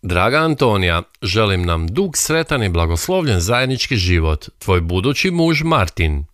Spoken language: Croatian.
Draga Antonija, želim nam dug, sretan i blagoslovljen zajednički život. Tvoj budući muž Martin.